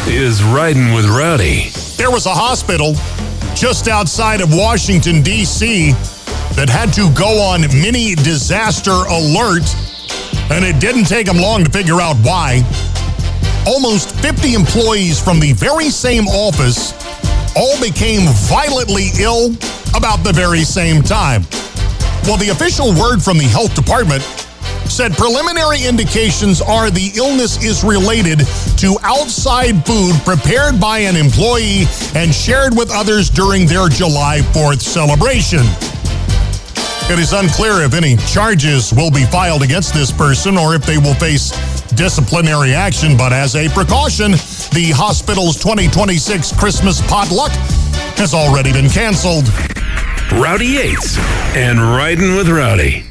is Riding with Rowdy. There was a hospital just outside of Washington, D.C. that had to go on mini disaster alert, and it didn't take them long to figure out why. Almost 50 employees from the very same office all became violently ill about the very same time. Well, the official word from the health department said preliminary indications are the illness is related to outside food prepared by an employee and shared with others during their July 4th celebration. It is unclear if any charges will be filed against this person or if they will face disciplinary action, but as a precaution, the hospital's 2026 Christmas potluck has already been canceled. Rowdy Yates and Riding with Rowdy.